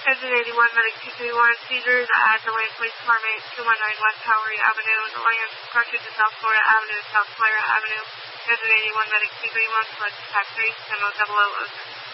Engine 81, Medic 231, seizures at the Land Police Department, 219 West Towery Avenue, the Land, crossing to South Florida Avenue, South Florida Avenue. Engine 81, Medic 231, select attack base, 10-000.